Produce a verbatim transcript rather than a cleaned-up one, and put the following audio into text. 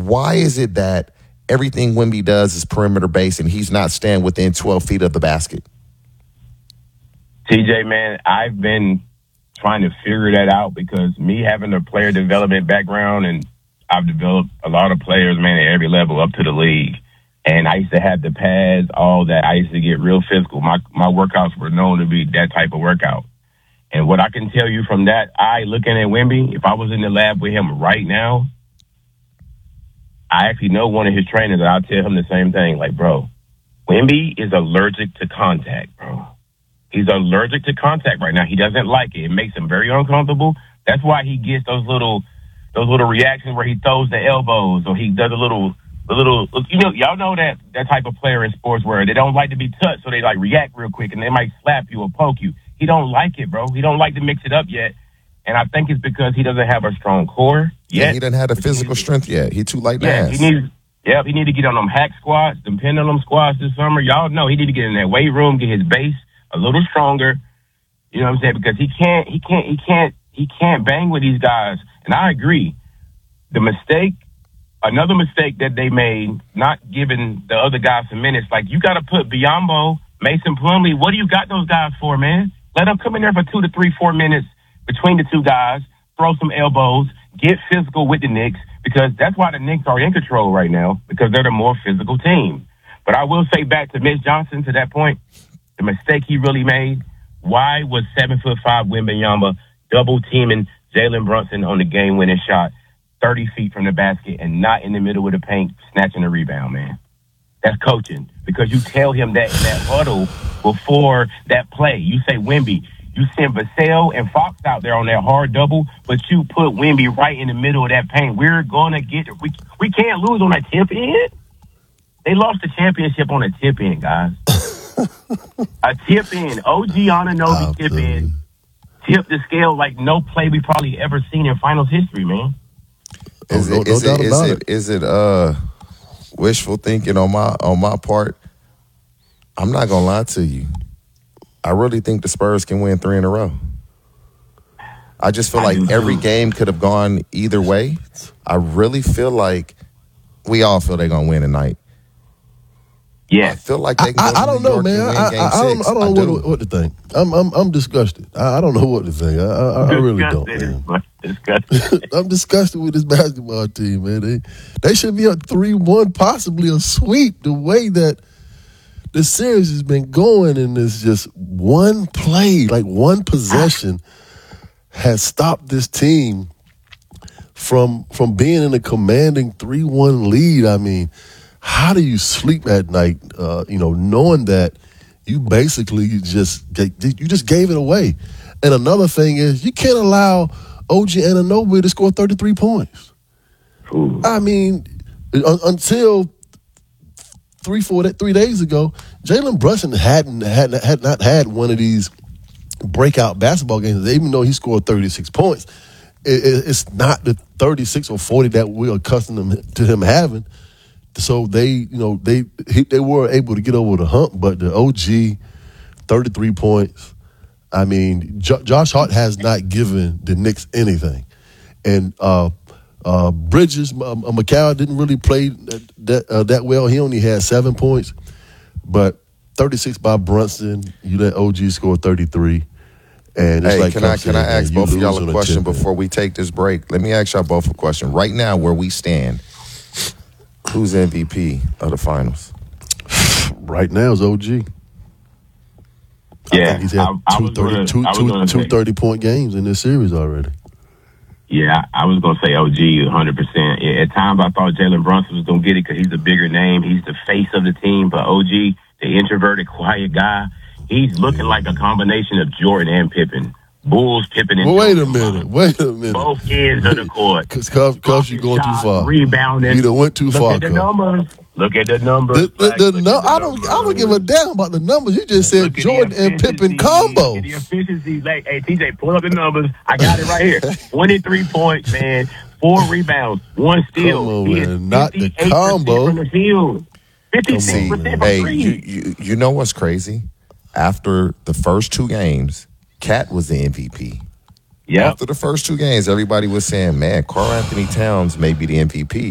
why is it that everything Wemby does is perimeter based and he's not staying within twelve feet of the basket? T J, man, I've been trying to figure that out because me having a player development background, and I've developed a lot of players, man, at every level up to the league. And I used to have the pads, all that. I used to get real physical. My my workouts were known to be that type of workout. And what I can tell you from that, I looking at Wemby, if I was in the lab with him right now, I actually know one of his trainers, and I'll tell him the same thing. Like, bro, Wemby is allergic to contact, bro. He's allergic to contact right now. He doesn't like it. It makes him very uncomfortable. That's why he gets those little those little reactions where he throws the elbows or he does a little, a little, you know, y'all know that, that type of player in sports where they don't like to be touched, so they like react real quick and they might slap you or poke you. He don't like it, bro. He don't like to mix it up yet. And I think it's because he doesn't have a strong core yet. Yeah, he doesn't have the physical strength yet. He too light yeah, ass. He needs, yeah, he need to get on them hack squats, them pendulum squats this summer. Y'all know he need to get in that weight room, get his base a little stronger. You know what I'm saying? Because he can't, he can't, he can't, he can't bang with these guys. And I agree. The mistake, another mistake that they made, not giving the other guys some minutes. Like, you got to put Biyombo, Mason Plumlee. What do you got those guys for, man? Let them come in there for two to three, four minutes between the two guys, throw some elbows, get physical with the Knicks, because that's why the Knicks are in control right now, because they're the more physical team. But I will say back to Mitch Johnson, to that point, the mistake he really made, why was seven foot five Wembanyama double teaming Jalen Brunson on the game winning shot thirty feet from the basket and not in the middle of the paint snatching a rebound, man? That's coaching, because you tell him that in that huddle before that play. You say, Wemby, you send Vassell and Fox out there on that hard double, but you put Wemby right in the middle of that paint. We're going to get we we can't lose on that tip in. They lost the championship on a tip in, guys. A tip in. O G Anunoby oh, tip in. Tip the scale like no play we probably ever seen in finals history, man. Is no, it, no, is, no it, is, it. it, is it uh wishful thinking on my on my part? I'm not gonna lie to you. I really think the Spurs can win three in a row. I just feel like every game could have gone either way. I really feel like we all feel they're gonna win tonight. Yeah, I feel like they can go I, I, I don't know, man. I, I, I don't. I don't know I do. what, what to think. I'm I'm I'm disgusted. I, I don't know what to think. I I, I really don't, man. Disgusted. I'm disgusted with this basketball team, man. They they should be up three one, possibly a sweep. The way that the series has been going, and it's just one play, like one possession, has stopped this team from from being in a commanding three one lead. I mean, how do you sleep at night, uh, you know, knowing that you basically just you just gave it away? And another thing is, you can't allow O G Anunoby to score thirty-three points. Ooh. I mean, un- until three, four, three days ago, Jalen Brunson hadn't had had not had one of these breakout basketball games. Even though he scored thirty-six points, it, it, it's not the thirty-six or forty that we're accustomed to him having. So they, you know, they he, they were able to get over the hump, but the O G, thirty-three points. I mean, J- Josh Hart has not given the Knicks anything, and uh, uh, Bridges, uh, McCall didn't really play that that, uh, that well. He only had seven points, but thirty-six by Brunson. You let O G score thirty-three. And it's hey, like can I can saying, I ask man, both of y'all a question tip, before we take this break? Let me ask y'all both a question. Right now, where we stand, who's M V P of the finals? Right now is O G. Yeah, I think he's had I, I two, was thirty, gonna, two, I was two, gonna two say, thirty-point games in this series already. Yeah, I was going to say O G one hundred percent. At times I thought Jalen Brunson was going to get it because he's a bigger name. He's the face of the team. But O G, the introverted, quiet guy, he's looking like a combination of Jordan and Pippen. Bulls, Pippen, and well, wait Jordan. a minute. Wait a minute. Both ends of the court. Because Cuff, you're going shot, too far. Rebounding. You done went too Look far, at the Cuff. numbers. Look at the numbers. The, the, the, Look no, at the I don't. numbers. I don't give a damn about the numbers. You just said Jordan and Pippen combo. Look at the efficiency. Like, hey, T J, pull up the numbers. I got it right here. twenty-three points, man. Four rebounds, one steal. Come on, he man. Not the combo. From the field. fifty-six percent from hey, three. you, you you know what's crazy? After the first two games, Cat was the M V P. Yeah. After the first two games, everybody was saying, man, Karl Anthony Towns may be the M V P.